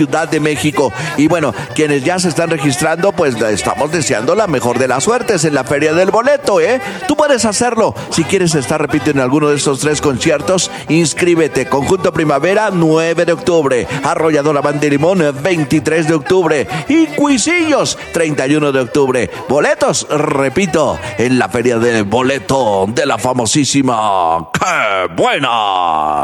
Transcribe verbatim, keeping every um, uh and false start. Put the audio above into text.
Ciudad de México. Y bueno, quienes ya se están registrando, pues estamos deseando la mejor de las suertes en la Feria del Boleto, ¿eh? Tú puedes hacerlo. Si quieres estar, repito, en alguno de estos tres conciertos, inscríbete. Conjunto Primavera, nueve de octubre. Arrolladora Banda de Limón, veintitrés de octubre. Y Cuisillos, treinta y uno de octubre. Boletos, repito, en la Feria del Boleto de la famosísima ¡Qué buena!